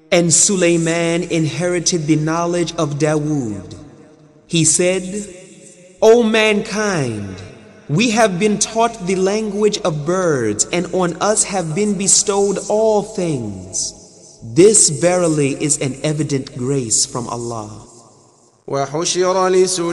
And Sulaiman inherited the knowledge of Dawood. He said, O mankind, we have been taught the language of birds, and on us have been bestowed all things. This verily is an evident grace from Allah.